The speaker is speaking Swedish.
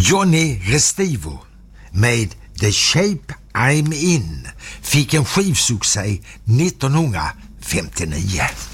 Johnny Restivo med The Shape I'm In fick en skivsuccé 1959.